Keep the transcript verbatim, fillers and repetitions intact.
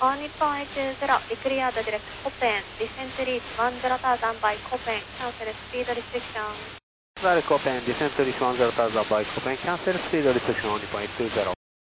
All Nippon エイチゼロ、ビクリアードディレクト、コペン、descent to reach one zero thousand by コペン、cancel speed restriction. Vale, Copen, descent to reach one zero thousand by Copen, cancel speed restriction on Nippon eight two zero.